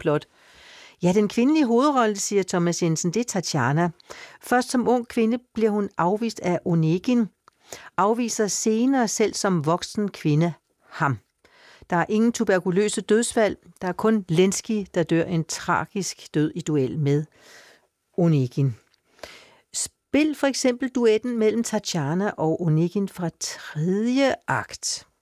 plot. Ja, den kvindelige hovedrolle, siger Thomas Jensen, det er Tatjana. Først som ung kvinde bliver hun afvist af Onegin, afviser senere selv som voksen kvinde ham. Der er ingen tuberkuløse dødsfald, der er kun Lenski, der dør en tragisk død i duel med Onegin. Spil for eksempel duetten mellem Tatjana og Onegin fra 3. akt.